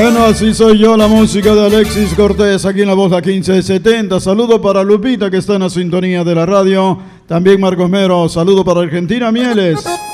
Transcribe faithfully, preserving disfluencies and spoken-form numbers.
Bueno, así soy yo, la música de Alexis Cortés, aquí en La Voz La quince setenta. Saludo para Lupita, que está en la sintonía de la radio. También Marcos Mero, saludo para Argentina Mieles.